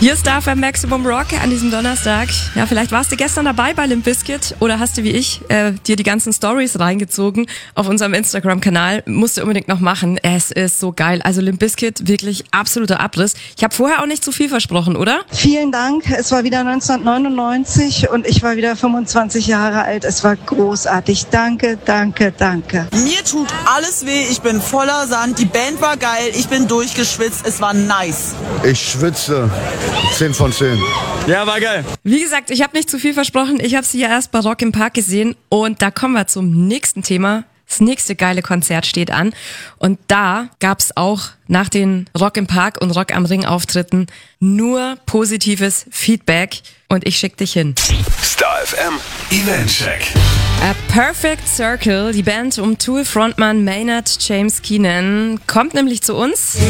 Hier ist Star FM Maximum Rock an diesem Donnerstag. Ja, vielleicht warst du gestern dabei bei Limp Bizkit oder hast du wie ich dir die ganzen Stories reingezogen auf unserem Instagram-Kanal. Musst du unbedingt noch machen. Es ist so geil. Also Limp Bizkit, wirklich absoluter Abriss. Ich habe vorher auch nicht zu viel versprochen, oder? Vielen Dank. Es war wieder 1999 und ich war wieder 25 Jahre alt. Es war großartig. Danke, danke, danke. Mir tut alles weh. Ich bin voller Sand. Die Band war geil. Ich bin durchgeschwitzt. Es war nice. Ich schwitze. 10 von 10. Ja, war geil. Wie gesagt, ich habe nicht zu viel versprochen. Ich habe sie ja erst bei Rock im Park gesehen und da kommen wir zum nächsten Thema. Das nächste geile Konzert steht an und da gab's auch nach den Rock im Park und Rock am Ring Auftritten nur positives Feedback und ich schick dich hin. Star FM Eventcheck. A Perfect Circle, die Band um Tool-Frontmann Maynard James Keenan, kommt nämlich zu uns.